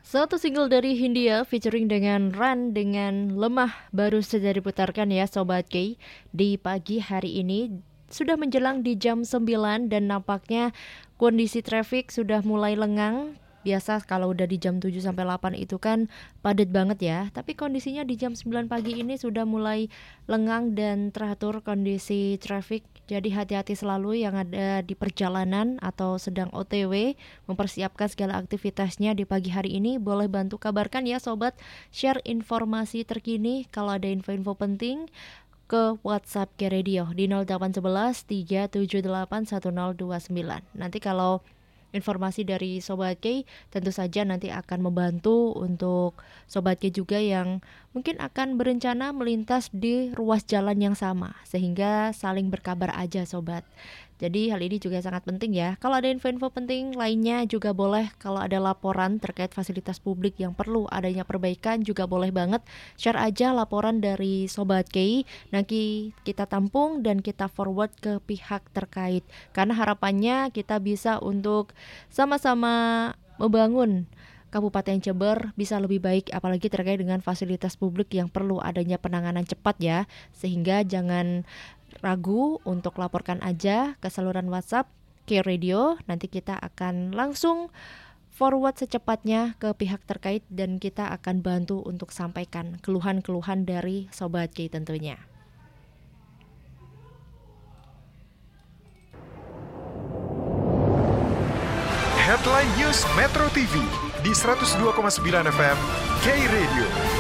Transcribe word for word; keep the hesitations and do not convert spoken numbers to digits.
Satu single dari Hindia featuring dengan Ran dengan Lemah baru saja diputarkan ya Sobat K di pagi hari ini. Sudah menjelang di jam sembilan dan nampaknya kondisi traffic sudah mulai lengang. Biasa kalau udah di jam tujuh sampai delapan itu kan padat banget ya. Tapi kondisinya di jam sembilan pagi ini sudah mulai lengang dan teratur kondisi traffic. Jadi hati-hati selalu yang ada di perjalanan atau sedang O T W mempersiapkan segala aktivitasnya di pagi hari ini. Boleh bantu kabarkan ya sobat, share informasi terkini kalau ada info-info penting ke WhatsApp K Radio di nol delapan satu satu tiga tujuh delapan satu nol dua sembilan. Nanti kalau informasi dari Sobat K tentu saja nanti akan membantu untuk Sobat K juga yang mungkin akan berencana melintas di ruas jalan yang sama, sehingga saling berkabar aja Sobat. Jadi hal ini juga sangat penting ya. Kalau ada info-info penting lainnya juga boleh. Kalau ada laporan terkait fasilitas publik yang perlu adanya perbaikan juga boleh banget. Share aja laporan dari Sobat K. Nanti kita tampung dan kita forward ke pihak terkait. Karena harapannya kita bisa untuk sama-sama membangun Kabupaten Jember bisa lebih baik, apalagi terkait dengan fasilitas publik yang perlu adanya penanganan cepat ya. Sehingga jangan ragu untuk laporkan aja ke saluran WhatsApp K Radio. Nanti kita akan langsung forward secepatnya ke pihak terkait dan kita akan bantu untuk sampaikan keluhan-keluhan dari Sobat K tentunya. Headline News Metro T V di seratus dua koma sembilan F M K Radio.